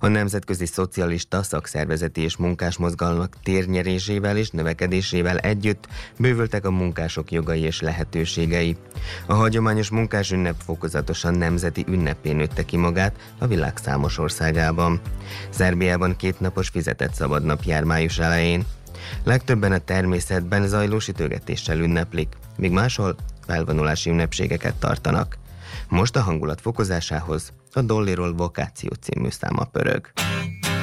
A nemzetközi szocialista, szakszervezeti és munkásmozgalmak térnyerésével és növekedésével együtt bővültek a munkások jogai és lehetőségei. A hagyományos munkásünnep fokozatosan nemzeti ünnepé nőtte ki magát a világ számos országában. Szerbiában 2 napos fizetett szabadnap jár május elején. Legtöbben a természetben zajló sütögetéssel ünneplik, míg máshol felvonulási ünnepségeket tartanak. Most a hangulat fokozásához a Dollyról Vakáció című száma pörög.